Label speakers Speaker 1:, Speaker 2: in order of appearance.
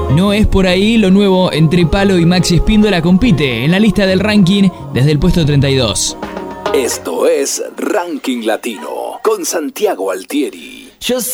Speaker 1: No es por ahí lo nuevo entre Palo y Maxi Espíndola compite en la lista del ranking desde el puesto 32.
Speaker 2: Esto es Ranking Latino con Santiago Altieri.
Speaker 3: Yo